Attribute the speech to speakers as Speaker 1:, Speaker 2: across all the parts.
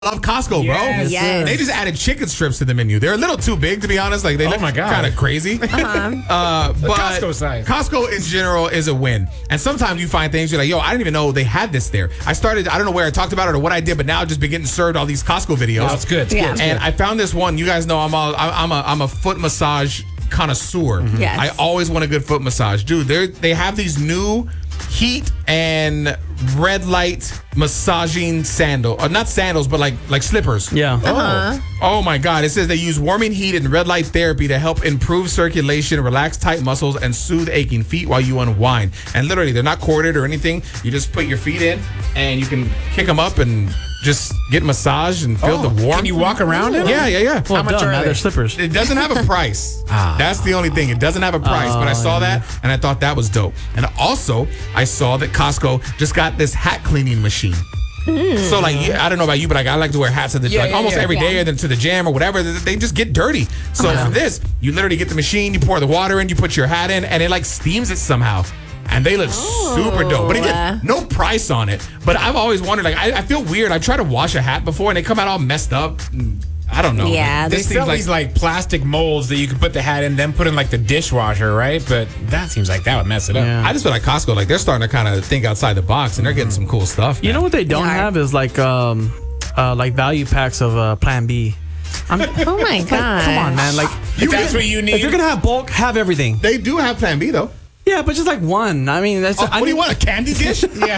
Speaker 1: love Costco, bro.
Speaker 2: Yes.
Speaker 1: They just added chicken strips to the menu. They're a little too big, to be honest. Like they look kind of crazy. But
Speaker 3: Costco size.
Speaker 1: Costco in general is a win. And sometimes you find things you're like, yo, I didn't even know they had this there. I don't know where I talked about it or what I did, but now I've just been getting served all these Costco videos.
Speaker 3: Oh, it's good.
Speaker 2: Yeah.
Speaker 1: And I found this one. You guys know I'm a foot massage connoisseur.
Speaker 2: Yes.
Speaker 1: I always want a good foot massage, dude. They have these new heat and red light massaging not sandals, but like slippers.
Speaker 4: Yeah.
Speaker 1: Oh my God. It says they use warming heat and red light therapy to help improve circulation, relax tight muscles, and soothe aching feet while you unwind. And literally, they're not corded or anything. You just put your feet in and you can kick them up and just get massaged and feel the warmth.
Speaker 3: Can you walk around it?
Speaker 1: Yeah.
Speaker 4: Well,
Speaker 3: How much are they?
Speaker 4: They're slippers.
Speaker 1: It doesn't have a price. That's the only thing. It doesn't have a price. But I saw that and I thought that was dope. And also, I saw that Costco just got this hat cleaning machine. So like, I don't know about you, but I like to wear hats at the almost every day, and then to the gym or whatever. They just get dirty. So for this, you literally get the machine, you pour the water in, you put your hat in, and it like steams it somehow. And they look super dope. But again, no price on it. But I've always wondered, like, I feel weird. I've tried to wash a hat before, and they come out all messed up. I don't know.
Speaker 2: Yeah,
Speaker 3: They sell these like plastic molds that you can put the hat in, then put in like the dishwasher, right? But that seems like that would mess it up.
Speaker 4: Yeah.
Speaker 1: I just feel like Costco, like they're starting to kind of think outside the box, and they're getting some cool stuff.
Speaker 4: You know what they don't have is like value packs of Plan B.
Speaker 2: Oh my God.
Speaker 4: Come on, man. Like,
Speaker 3: That's what you need.
Speaker 4: if you're gonna have bulk, have everything.
Speaker 1: They do have Plan B though.
Speaker 4: Yeah, but just like one. I mean, that's.
Speaker 1: What do you want? A candy dish?
Speaker 3: Yeah.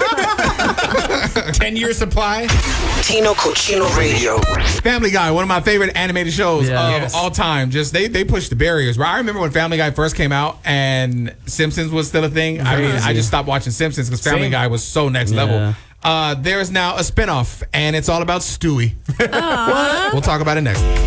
Speaker 3: 10-year supply.
Speaker 5: Tino Cochino Radio.
Speaker 1: Family Guy, one of my favorite animated shows of all time. Just they pushed the barriers. Right? I remember when Family Guy first came out and Simpsons was still a thing. I mean, I just stopped watching Simpsons because Family Guy was so next level. There is now a spinoff, and it's all about Stewie. We'll talk about it next.